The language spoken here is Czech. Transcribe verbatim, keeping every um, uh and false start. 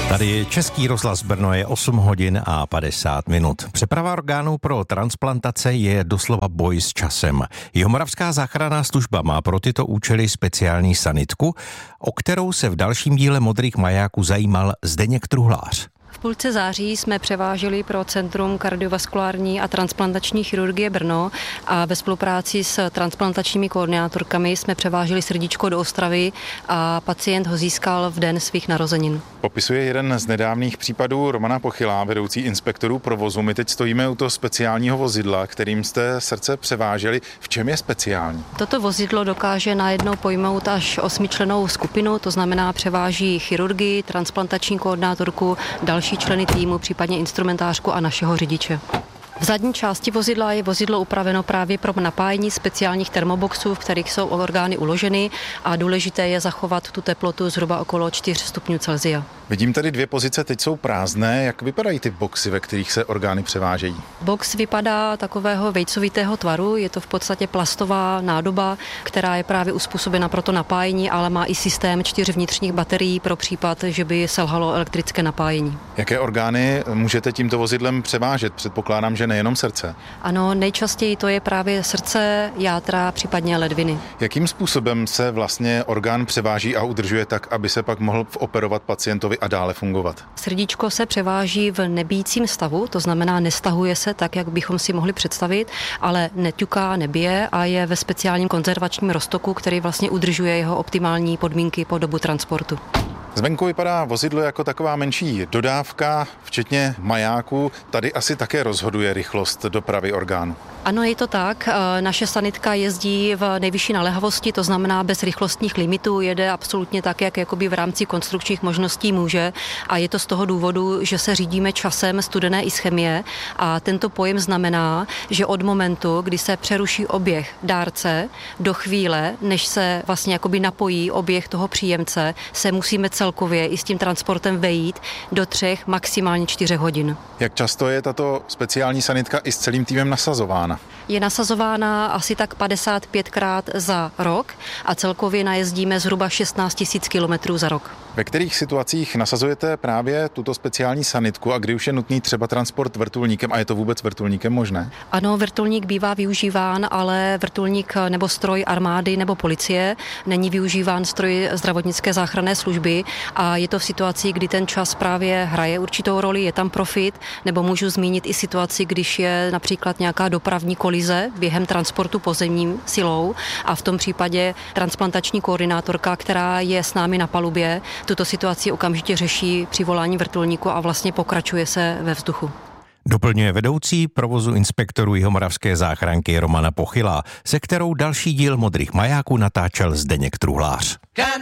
Tady je Český rozhlas Brno, je osm hodin a padesát minut. Přeprava orgánů pro transplantace je doslova boj s časem. Jihomoravská záchranná služba má pro tyto účely speciální sanitku, o kterou se v dalším díle Modrých majáků zajímal Zdeněk Truhlář. V půlce září jsme převáželi pro Centrum kardiovaskulární a transplantační chirurgie Brno a ve spolupráci s transplantačními koordinátorkami jsme převáželi srdíčko do Ostravy a pacient ho získal v den svých narozenin. Popisuje jeden z nedávných případů Romana Pochylá, vedoucí inspektorů provozu. My teď stojíme u toho speciálního vozidla, kterým jste srdce převáželi. V čem je speciální? Toto vozidlo dokáže najednou pojmout až osmičlennou skupinu, to znamená převáží chirurgii, transplantační koordinátorku, další členy týmu, případně instrumentářku a našeho řidiče. V zadní části vozidla je vozidlo upraveno právě pro napájení speciálních termoboxů, v kterých jsou orgány uloženy a důležité je zachovat tu teplotu zhruba okolo čtyř stupňů Celsia. Vidím tady dvě pozice, teď jsou prázdné. Jak vypadají ty boxy, ve kterých se orgány převážejí? Box vypadá takového vejcovitého tvaru, je to v podstatě plastová nádoba, která je právě uspůsobena pro to napájení, ale má i systém čtyř vnitřních baterií pro případ, že by selhalo elektrické napájení. Jaké orgány můžete tímto vozidlem převážet? Předpokládám, že nejenom srdce. Ano, nejčastěji to je právě srdce, játra, případně ledviny. Jakým způsobem se vlastně orgán převáží a udržuje tak, aby se pak mohl operovat pacientovi a dále fungovat? Srdíčko se převáží v nebíjícím stavu, to znamená nestahuje se tak, jak bychom si mohli představit, ale neťuká, nebije a je ve speciálním konzervačním roztoku, který vlastně udržuje jeho optimální podmínky po dobu transportu. Zvenku vypadá vozidlo jako taková menší dodávka, včetně majáku. Tady asi také rozhoduje rychlost dopravy orgánů. Ano, je to tak. Naše sanitka jezdí v nejvyšší naléhavosti, to znamená bez rychlostních limitů, jede absolutně tak, jak jakoby v rámci konstrukčních možností může a je to z toho důvodu, že se řídíme časem studené ischemie a tento pojem znamená, že od momentu, kdy se přeruší oběh dárce do chvíle, než se vlastně jakoby napojí oběh toho příjemce, se musíme celkově i s tím transportem vejít do třech, maximálně čtyřech hodin. Jak často je tato speciální sanitka i s celým týmem nasazována? Je nasazována asi tak padesát pětkrát za rok a celkově najezdíme zhruba šestnáct tisíc kilometrů za rok. Ve kterých situacích nasazujete právě tuto speciální sanitku a kdy už je nutný třeba transport vrtulníkem a je to vůbec vrtulníkem možné? Ano, vrtulník bývá využíván, ale vrtulník nebo stroj armády nebo policie není využíván stroj zdravotnické záchranné služby a je to v situaci, kdy ten čas právě hraje určitou roli, je tam profit, nebo můžu zmínit i situaci, když je například nějaká dopravní kolize během transportu pozemním silou a v tom případě transplantační koordinátorka, která je s námi na palubě, tuto situaci okamžitě řeší při volání vrtulníku a vlastně pokračuje se ve vzduchu. Doplňuje vedoucí provozu inspektorů Jihomoravské záchranky Romana Pochylá, se kterou další díl Modrých majáků natáčel Zdeněk Truhlář.